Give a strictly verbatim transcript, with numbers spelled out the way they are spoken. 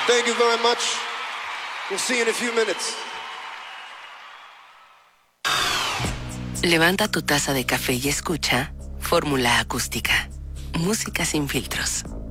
Thank you very much. We'll see you in a few minutes. Levanta tu taza de café y escucha Fórmula Acústica. Música sin filtros.